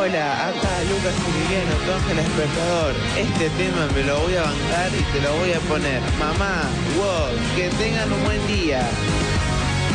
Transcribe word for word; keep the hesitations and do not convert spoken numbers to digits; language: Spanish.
Hola, acá Lucas Emiliano, tu ángel despertador. Este tema me lo voy a bancar y te lo voy a poner. Mamá, wow, que tengan un buen día.